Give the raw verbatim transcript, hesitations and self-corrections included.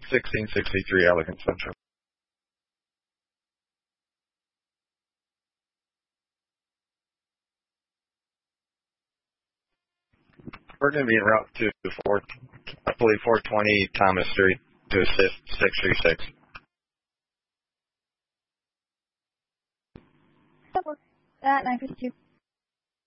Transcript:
sixteen sixty-three Elegant Central. We're going to be en route to four, I believe four twenty Thomas Street to assist six three six. That nine fifty-two.